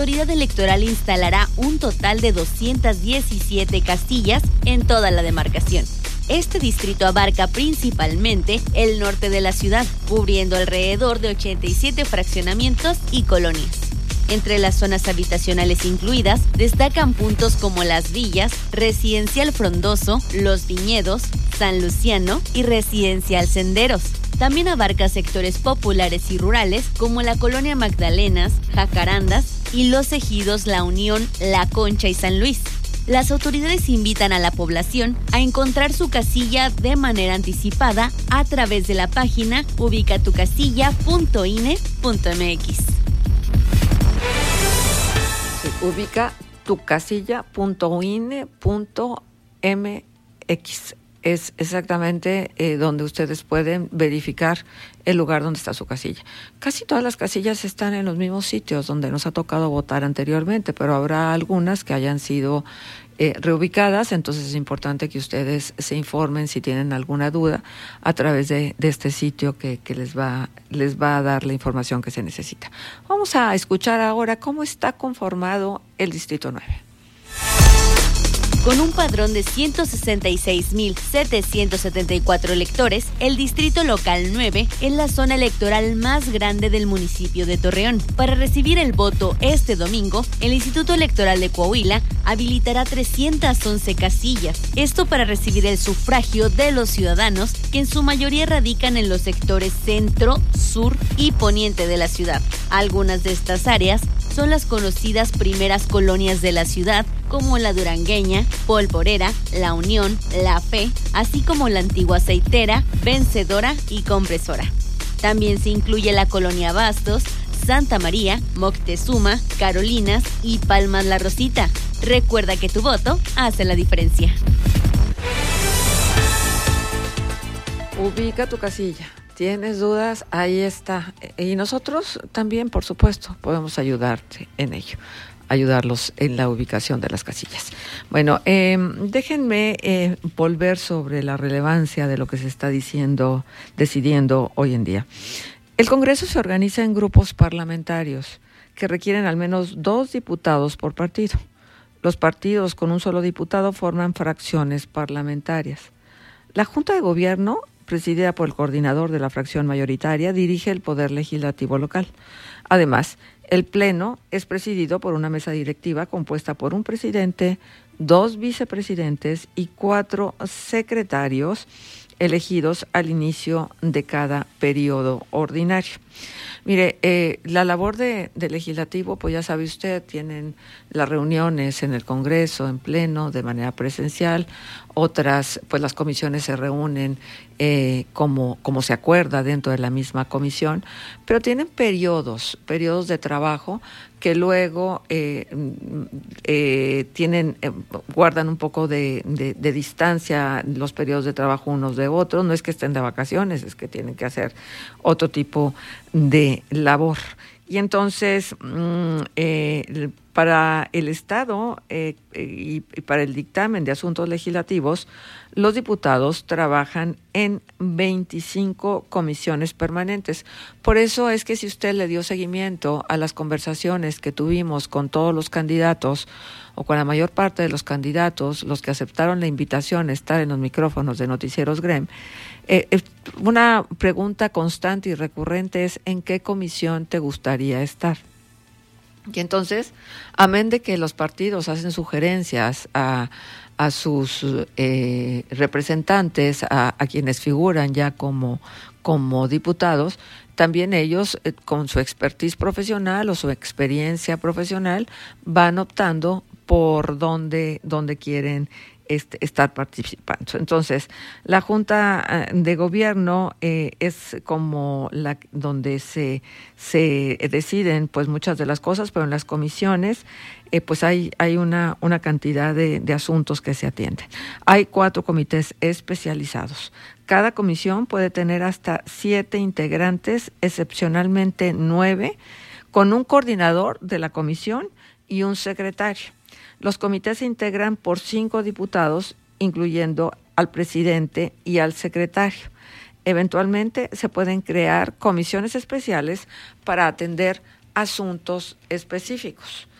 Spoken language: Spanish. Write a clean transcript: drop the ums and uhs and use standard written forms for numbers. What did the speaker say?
La autoridad electoral instalará un total de 217 casillas en toda la demarcación. Este distrito abarca principalmente el norte de la ciudad, cubriendo alrededor de 87 fraccionamientos y colonias. Entre las zonas habitacionales incluidas, destacan puntos como Las Villas, Residencial Frondoso, Los Viñedos, San Luciano y Residencial Senderos. También abarca sectores populares y rurales como la Colonia Magdalenas, Jacarandas y los ejidos La Unión, La Concha y San Luis. Las autoridades invitan a la población a encontrar su casilla de manera anticipada a través de la página ubicatucasilla.ine.mx. Ubicatucasilla.ine.mx es exactamente donde ustedes pueden verificar el lugar donde está su casilla. Casi todas las casillas están en los mismos sitios donde nos ha tocado votar anteriormente, pero habrá algunas que hayan sido reubicadas, entonces es importante que ustedes se informen si tienen alguna duda a través de este sitio que les va a dar la información que se necesita. Vamos a escuchar ahora cómo está conformado el Distrito 9. Con un padrón de 166.774 electores, el Distrito Local 9 es la zona electoral más grande del municipio de Torreón. Para recibir el voto este domingo, el Instituto Electoral de Coahuila habilitará 311 casillas. Esto para recibir el sufragio de los ciudadanos, que en su mayoría radican en los sectores centro, sur y poniente de la ciudad. Algunas de estas áreas son las conocidas primeras colonias de la ciudad, como la Durangueña, Polvorera, La Unión, La Fe, así como la Antigua Aceitera, Vencedora y Compresora. También se incluye la colonia Bastos, Santa María, Moctezuma, Carolinas y Palmas La Rosita. Recuerda que tu voto hace la diferencia. Ubica tu casilla. ¿Tienes dudas? Ahí está. Y nosotros también, por supuesto, podemos ayudarte en ello, ayudarlos en la ubicación de las casillas. Bueno, déjenme volver sobre la relevancia de lo que se está decidiendo hoy en día. El Congreso se organiza en grupos parlamentarios que requieren al menos 2 diputados por partido. Los partidos con un solo diputado forman fracciones parlamentarias. La Junta de Gobierno, presidida por el coordinador de la fracción mayoritaria, dirige el poder legislativo local. Además, el Pleno es presidido por una mesa directiva compuesta por un presidente, 2 vicepresidentes y 4 secretarios elegidos al inicio de cada periodo ordinario. Mire, la labor del legislativo, pues ya sabe usted, tienen las reuniones en el Congreso, en pleno, de manera presencial. Otras, pues las comisiones se reúnen como se acuerda dentro de la misma comisión, pero tienen periodos de trabajo que luego guardan un poco de distancia los periodos de trabajo unos de otros. No es que estén de vacaciones, es que tienen que hacer otro tipo de labor. Y entonces, para el Estado y para el dictamen de asuntos legislativos, los diputados trabajan en 25 comisiones permanentes. Por eso es que si usted le dio seguimiento a las conversaciones que tuvimos con todos los candidatos, o con la mayor parte de los candidatos, los que aceptaron la invitación a estar en los micrófonos de Noticieros GREM, una pregunta constante y recurrente es: ¿en qué comisión te gustaría estar? Y entonces, amén de que los partidos hacen sugerencias a sus representantes, a quienes figuran ya como diputados, también ellos, con su expertise profesional o su experiencia profesional, van optando por dónde quieren estar participando. Entonces, la Junta de Gobierno es como donde se deciden pues muchas de las cosas, pero en las comisiones pues hay una cantidad de asuntos que se atienden. Hay 4 comités especializados. Cada comisión puede tener hasta 7 integrantes, excepcionalmente 9, con un coordinador de la comisión y un secretario. Los comités se integran por 5 diputados, incluyendo al presidente y al secretario. Eventualmente se pueden crear comisiones especiales para atender asuntos específicos.